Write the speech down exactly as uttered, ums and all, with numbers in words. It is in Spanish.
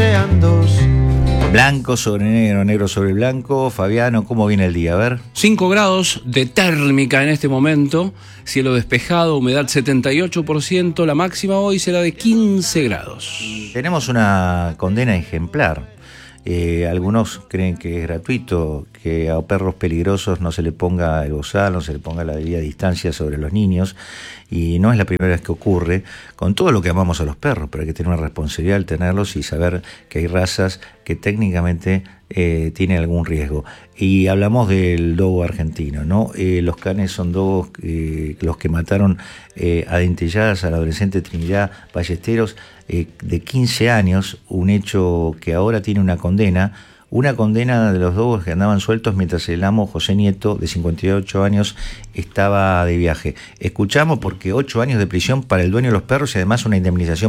sean dos. Blanco sobre negro, negro sobre blanco. Fabiano, ¿cómo viene el día? A ver. cinco grados de térmica en este momento, cielo despejado, humedad setenta y ocho por ciento, la máxima hoy será de quince grados. Tenemos una condena ejemplar. Eh, algunos creen que es gratuito que a perros peligrosos no se le ponga el bozal, no se le ponga la debida distancia sobre los niños, y no es la primera vez que ocurre con todo lo que amamos a los perros, pero hay que tener una responsabilidad al tenerlos y saber que hay razas que técnicamente eh, tienen algún riesgo. Y hablamos del dogo argentino, ¿no? Eh, los canes son dogos, eh, los que mataron eh, a dentelladas a la adolescente Trinidad Ballesteros, eh, de quince años, un hecho que ahora tiene una condena, una condena de los dogos que andaban sueltos mientras el amo José Nieto, de cincuenta y ocho años, estaba de viaje. Escuchamos porque ocho años de prisión para el dueño de los perros y además una indemnización